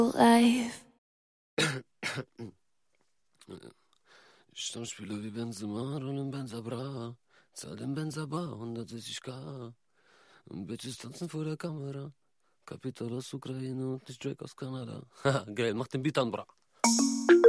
life. Stammspieler wie Benzema, rollen Benza Bra, zahl den Benza Bar, 160k. Bitches tanzen vor der Kamera. Kapital aus Ukraine und nicht Drake aus Kanada. Haha, geil, mach den Beat an, bra.